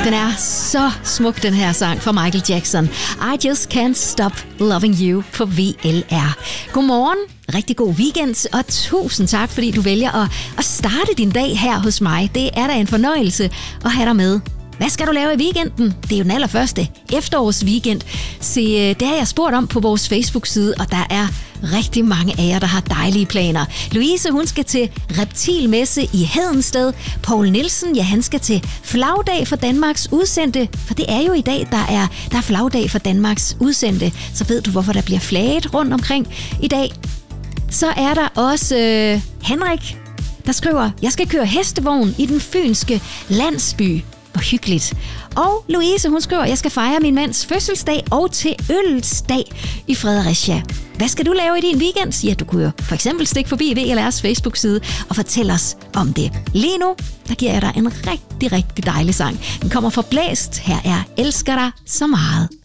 Den er så smuk, den her sang fra Michael Jackson. I Just Can't Stop Loving You på VLR. Godmorgen, rigtig god weekend, og tusind tak, fordi du vælger at starte din dag her hos mig. Det er da en fornøjelse at have dig med. Hvad skal du lave i weekenden? Det er jo den allerførste efterårsweekend. Se, det har jeg spurgt om på vores Facebook-side, og der er rigtig mange af jer, der har dejlige planer. Louise, hun skal til reptilmesse i Hedensted. Poul Nielsen, ja, han skal til flagdag for Danmarks udsendte. For det er jo i dag, der er flagdag for Danmarks udsendte. Så ved du, hvorfor der bliver flaget rundt omkring i dag. Så er der også Henrik, der skriver, jeg skal køre hestevogn i den fynske landsby. Hvor hyggeligt. Og Louise, hun skriver, jeg skal fejre min mands fødselsdag og til ølsdag i Fredericia. Hvad skal du lave i din weekend? Ja, du kunne jo for eksempel stikke forbi VLR's Facebook-side og fortælle os om det. Lige nu, der giver jeg dig en rigtig, rigtig dejlig sang. Den kommer fra Blæst. Her er Elsker dig så meget.